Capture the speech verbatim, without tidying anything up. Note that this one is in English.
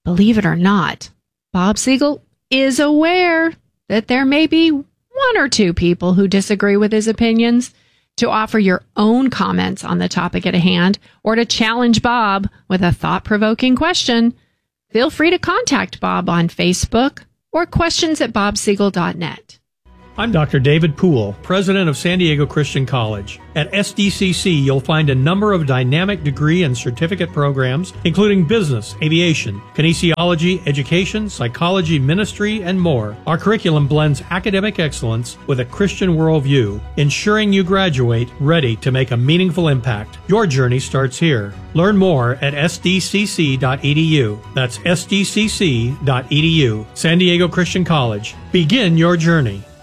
Believe it or not, Bob Siegel is aware that there may be one or two people who disagree with his opinions. To offer your own comments on the topic at hand or to challenge Bob with a thought-provoking question, feel free to contact Bob on Facebook or questions at bob siegel dot net. I'm Doctor David Poole, president of San Diego Christian College. At S D C C, you'll find a number of dynamic degree and certificate programs, including business, aviation, kinesiology, education, psychology, ministry, and more. Our curriculum blends academic excellence with a Christian worldview, ensuring you graduate ready to make a meaningful impact. Your journey starts here. Learn more at s d c c dot e d u. That's s d c c dot e d u. San Diego Christian College. Begin your journey.